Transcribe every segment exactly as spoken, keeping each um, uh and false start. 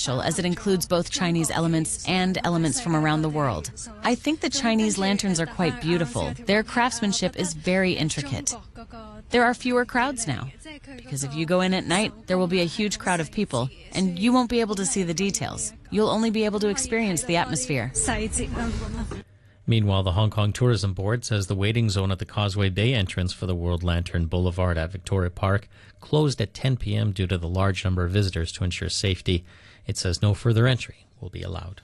special as it includes both Chinese elements and elements from around the world. I think the Chinese lanterns are quite beautiful. Their craftsmanship is very intricate. There are fewer crowds now, because if you go in at night, there will be a huge crowd of people, and you won't be able to see the details. You'll only be able to experience the atmosphere. Meanwhile, the Hong Kong Tourism Board says the waiting zone at the Causeway Bay entrance for the World Lantern Boulevard at Victoria Park closed at ten p.m. due to the large number of visitors to ensure safety. It says no further entry will be allowed.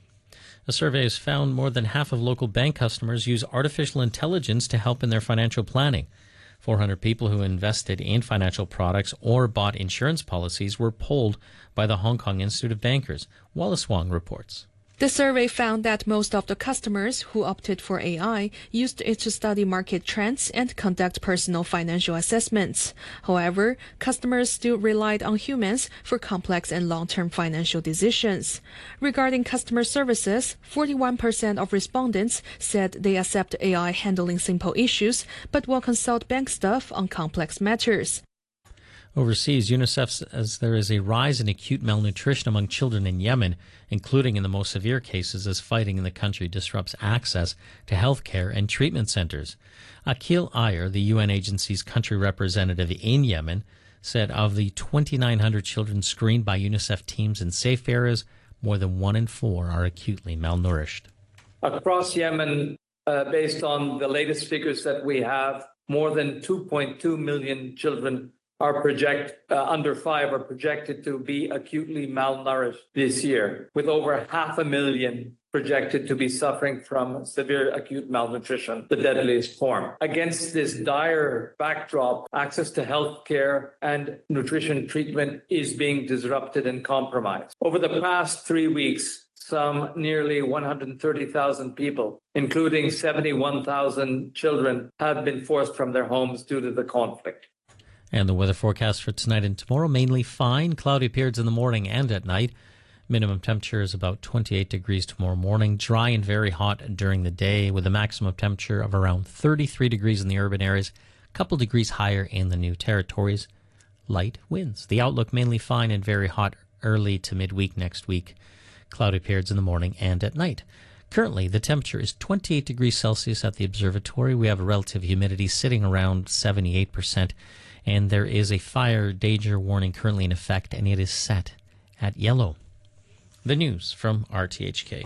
A survey has found more than half of local bank customers use artificial intelligence to help in their financial planning. four hundred people who invested in financial products or bought insurance policies were polled by the Hong Kong Institute of Bankers. Wallace Wong reports. The survey found that most of the customers who opted for A I used it to study market trends and conduct personal financial assessments. However, customers still relied on humans for complex and long-term financial decisions. Regarding customer services, forty-one percent of respondents said they accept A I handling simple issues, but will consult bank staff on complex matters. Overseas, UNICEF says there is a rise in acute malnutrition among children in Yemen, including in the most severe cases as fighting in the country disrupts access to health care and treatment centers. Akil Ayer, the U N agency's country representative in Yemen, said of the twenty-nine hundred children screened by UNICEF teams in safe areas, more than one in four are acutely malnourished. Across Yemen, uh, based on the latest figures that we have, more than two point two million children are project uh, under five are projected to be acutely malnourished this year, with over half a million projected to be suffering from severe acute malnutrition, the deadliest form. Against this dire backdrop, access to health care and nutrition treatment is being disrupted and compromised. Over the past three weeks, some nearly one hundred thirty thousand people, including seventy-one thousand children, have been forced from their homes due to the conflict. And the weather forecast for tonight and tomorrow, mainly fine. Cloudy periods in the morning and at night. Minimum temperature is about twenty-eight degrees tomorrow morning. Dry and very hot during the day with a maximum temperature of around thirty-three degrees in the urban areas. A couple degrees higher in the new territories. Light winds. The outlook mainly fine and very hot early to midweek next week. Cloudy periods in the morning and at night. Currently, the temperature is twenty-eight degrees Celsius at the observatory. We have a relative humidity sitting around seventy-eight percent. And there is a fire danger warning currently in effect, and it is set at yellow. The news from R T H K.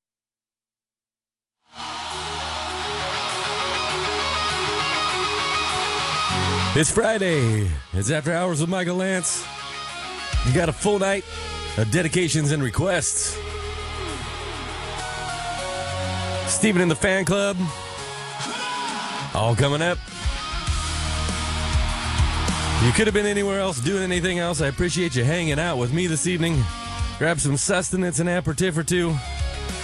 It's Friday. It's After Hours with Michael Lance. You got a full night of dedications and requests. Stephen and the Fan Club. All coming up. You could have been anywhere else doing anything else. I appreciate you hanging out with me this evening. Grab some sustenance and aperitif or two.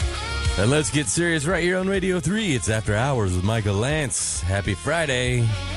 And let's get serious right here on Radio three. It's After Hours with Michael Lance. Happy Friday.